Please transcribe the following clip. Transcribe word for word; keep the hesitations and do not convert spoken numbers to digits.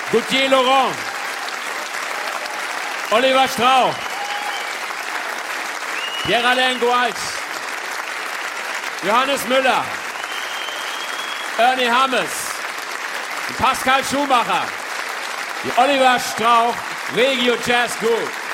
Gauthier Laurent, Oliver Strauch, Pierre-Alain Goalz, Johannes Müller, Ernie Hammes, Pascal Schumacher, die Oliver Strauch Regio Jazz Group.